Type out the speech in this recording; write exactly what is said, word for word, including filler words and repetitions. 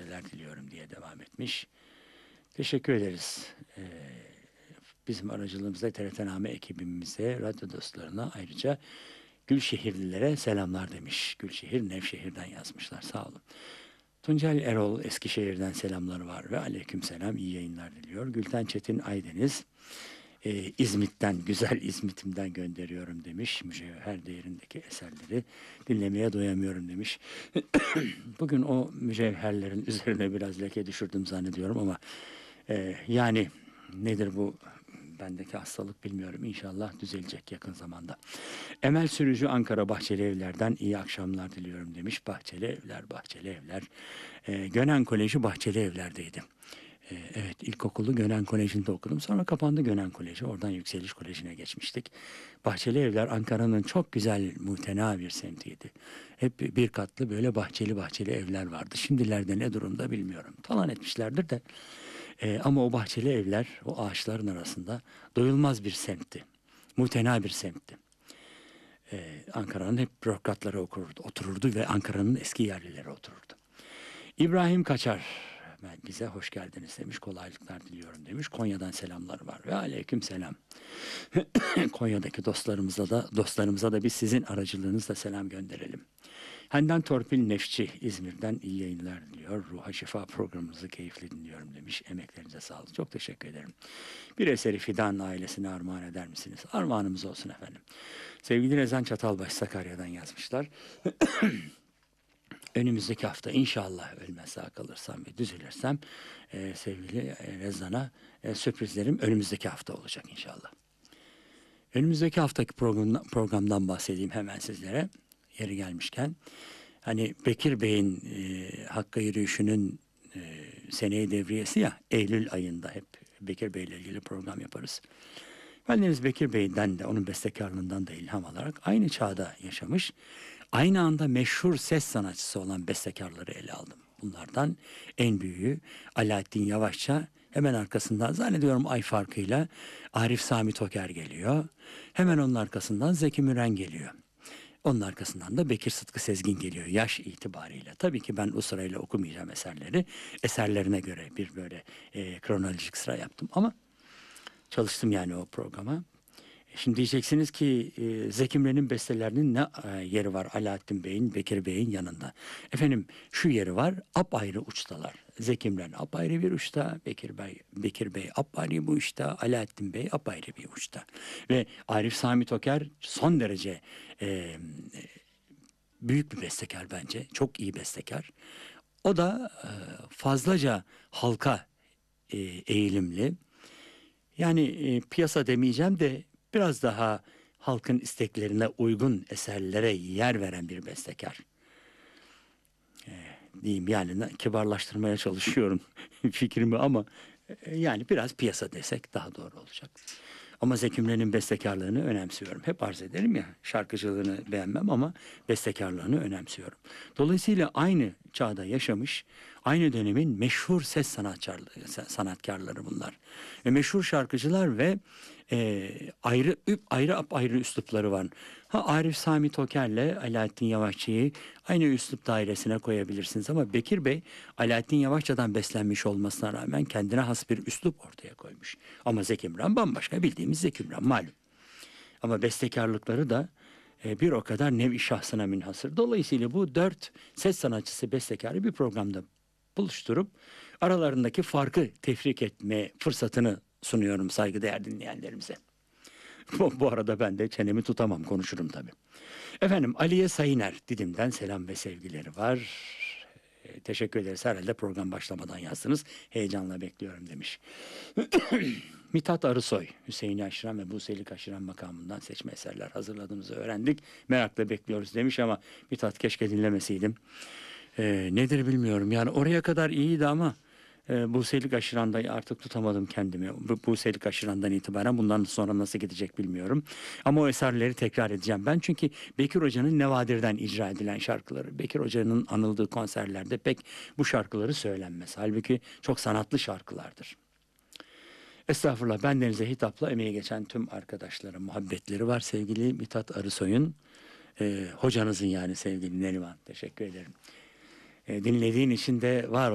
geceler diliyorum diye devam etmiş. Teşekkür ederiz. Ee, bizim aracılığımızda T R T Name ekibimize, radyo dostlarına, ayrıca Gülşehirlilere selamlar demiş. Gülşehir, Nevşehir'den yazmışlar. Sağ olun. Tuncel Erol Eskişehir'den selamları var ve aleykümselam, iyi yayınlar diliyor. Gülten Çetin Aydeniz e, İzmit'ten, güzel İzmit'imden gönderiyorum demiş. Mücevher değerindeki eserleri dinlemeye doyamıyorum demiş. Bugün o mücevherlerin üzerine biraz leke düşürdüm zannediyorum ama e, yani nedir bu bendeki hastalık bilmiyorum. İnşallah düzelecek yakın zamanda. Emel Sürücü Ankara Bahçeli Evler'den iyi akşamlar diliyorum demiş. Bahçeli Evler, Bahçeli Evler. E, Gönen Koleji Bahçeli Evler'deydi. E, evet, ilkokulu Gönen Koleji'nde okudum. Sonra kapandı Gönen Koleji. Oradan Yükseliş Koleji'ne geçmiştik. Bahçeli Evler Ankara'nın çok güzel, muhtena bir semtiydi. Hep bir katlı böyle bahçeli bahçeli evler vardı. Şimdilerde ne durumda bilmiyorum. Talan etmişlerdir de. E, ama o bahçeli evler, o ağaçların arasında doyulmaz bir semtti. Muhtena bir semtti. Ee, Ankara'nın hep bürokratları okururdu, otururdu ve Ankara'nın eski yerlileri otururdu. İbrahim Kaçar bize hoş geldiniz demiş, kolaylıklar diliyorum demiş. Konya'dan selamlar var ve aleyküm selam. Konya'daki dostlarımıza da dostlarımıza da biz sizin aracılığınızla selam gönderelim. Handan Torpil Nefçi İzmir'den iyi yayınlar diliyor. Ruha Şifa programımızı keyifli dinliyorum demiş. Emeklerinize sağlık. Çok teşekkür ederim. Bir eseri Fidan ailesine armağan eder misiniz? Armağanımız olsun efendim. Sevgili Rezan Çatalbaş Sakarya'dan yazmışlar. Önümüzdeki hafta inşallah ölmez sağ kalırsam ve düzelirsem e, sevgili Rezan'a e, sürprizlerim önümüzdeki hafta olacak inşallah. Önümüzdeki haftaki program, programdan bahsedeyim hemen sizlere. Yeri gelmişken. Hani Bekir Bey'in e, Hakk'a yürüyüşünün e, seneye devriyesi ya, Eylül ayında hep Bekir Bey ile ilgili program yaparız. Bendeniz Bekir Bey'den de onun bestekarlığından da ilham alarak aynı çağda yaşamış, aynı anda meşhur ses sanatçısı olan bestekarları ele aldım. Bunlardan en büyüğü Alaaddin Yavaşça, hemen arkasından zannediyorum ay farkıyla Arif Sami Toker geliyor. Hemen onun arkasından Zeki Müren geliyor. Onun arkasından da Bekir Sıtkı Sezgin geliyor yaş itibariyle. Tabii ki ben o sırayla okumayacağım eserleri. Eserlerine göre bir böyle e, kronolojik sıra yaptım ama çalıştım yani o programa. Şimdi diyeceksiniz ki e, Zeki Müren'in bestelerinin ne e, yeri var Alaaddin Bey'in, Bekir Bey'in yanında? Efendim şu yeri var, apayrı uçtalar. Zeki Müren apayrı bir uçta, Bekir Bey, Bekir Bey apayrı bir uçta, Alaaddin Bey apayrı bir uçta. Ve Arif Sami Toker son derece e, büyük bir bestekar bence, çok iyi bestekar. O da e, fazlaca halka e, eğilimli. Yani e, piyasa demeyeceğim de biraz daha halkın isteklerine uygun eserlere yer veren bir bestekar. E, diyeyim yani kibarlaştırmaya çalışıyorum fikrimi ama e, yani biraz piyasa desek daha doğru olacak. Ama Zeki Müren'in bestekarlığını önemsiyorum. Hep arz ederim ya, şarkıcılığını beğenmem ama bestekarlığını önemsiyorum. Dolayısıyla aynı çağda yaşamış, aynı dönemin meşhur ses sanatçıları, sanatkarları bunlar. Ve meşhur şarkıcılar ve e, ayrı ayrı ayrı üslupları var. Ha, Arif Sami Toker'le Alaaddin Yavaşçı'yı aynı üslup dairesine koyabilirsiniz ama Bekir Bey Alaaddin Yavaşçı'dan beslenmiş olmasına rağmen kendine has bir üslup ortaya koymuş. Ama Zeki Müren bambaşka, bildiğimiz Zeki Müren malum. Ama bestekarlıkları da e, bir o kadar nev-i şahsına münhasır. Dolayısıyla bu dört ses sanatçısı bestekarı bir programda buluşturup aralarındaki farkı tefrik etme fırsatını sunuyorum saygıdeğer dinleyenlerimize. Bu, bu arada ben de çenemi tutamam, konuşurum tabii. Efendim Aliye Sayıner Didim'den selam ve sevgileri var. E, teşekkür ederiz, herhalde program başlamadan yazdınız. Heyecanla bekliyorum demiş. Mithat Arısoy, Hüseyin Aşıran ve Buselik Aşıran makamından seçme eserler hazırladığınızı öğrendik. Merakla bekliyoruz demiş ama Mithat keşke dinlemeseydim. E, nedir bilmiyorum yani, oraya kadar iyiydi ama e, Buselik Aşıran'da artık tutamadım kendimi. Bu Buselik Aşıran'dan itibaren bundan sonra nasıl gidecek bilmiyorum. Ama o eserleri tekrar edeceğim ben. Çünkü Bekir Hoca'nın Nevadir'den icra edilen şarkıları, Bekir Hoca'nın anıldığı konserlerde pek bu şarkıları söylenmez. Halbuki çok sanatlı şarkılardır. Estağfurullah, bendenize hitapla emeği geçen tüm arkadaşlara muhabbetleri var sevgili Mithat Arısoy'un. E, hocanızın yani sevgili Neriman. Teşekkür ederim. E, dinlediğin için de var